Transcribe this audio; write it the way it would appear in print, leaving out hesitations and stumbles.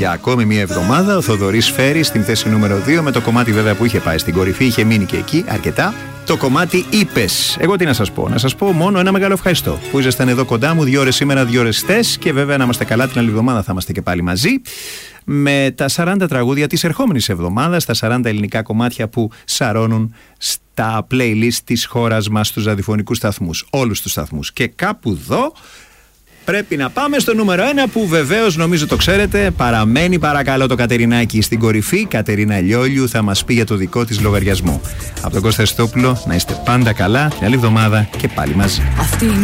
για ακόμη μία εβδομάδα. Ο Θοδωρής Φέρη στην θέση νούμερο 2, με το κομμάτι βέβαια που είχε πάει στην κορυφή, είχε μείνει και εκεί αρκετά. Το κομμάτι Είπες. Εγώ τι να σας πω? Να σας πω μόνο ένα μεγάλο ευχαριστώ που ήσασταν εδώ κοντά μου 2 ώρες σήμερα, 2 ώρες χθες, και βέβαια να είμαστε καλά την άλλη εβδομάδα θα είμαστε και πάλι μαζί με τα 40 τραγούδια της ερχόμενης εβδομάδας, τα 40 ελληνικά κομμάτια που σαρώνουν στα playlist της χώρας μας, στους ραδιοφωνικούς σταθμούς, όλους τους σταθμούς. Και κάπου εδώ πρέπει να πάμε στο νούμερο 1 που βεβαίως νομίζω το ξέρετε. Παραμένει παρακαλώ το Κατερινάκι στην κορυφή. Κατερίνα Λιόλιου θα μας πει για το δικό της λογαριασμό. Από τον Κώστα Χριστόπουλο να είστε πάντα καλά. Την άλλη εβδομάδα και πάλι μαζί.